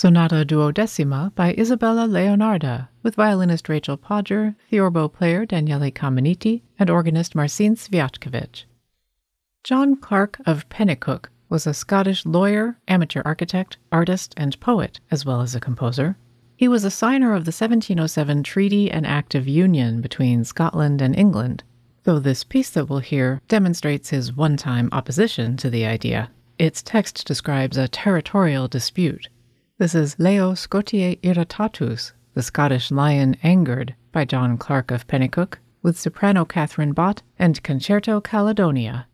Sonata Duodecima by Isabella Leonarda, with violinist Rachel Podger, theorbo player Daniele Caminiti, and organist Marcin Sviatkovich. John Clarke of Penicuik was a Scottish lawyer, amateur architect, artist, and poet, as well as a composer. He was a signer of the 1707 Treaty and Act of Union between Scotland and England, though this piece that we'll hear demonstrates his one-time opposition to the idea. Its text describes a territorial dispute. This is Leo Scotiae Irritatus, the Scottish Lion Angered, by John Clarke of Penicuik, with soprano Catherine Bott and Concerto Caledonia.